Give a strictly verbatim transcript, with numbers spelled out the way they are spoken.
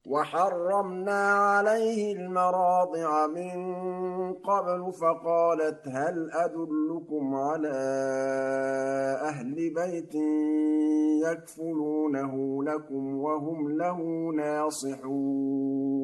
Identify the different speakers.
Speaker 1: وحرمنا عليه المراضع من قبل فقالت هل أدلكم على أهل بيت يكفلونه لكم وهم له ناصحون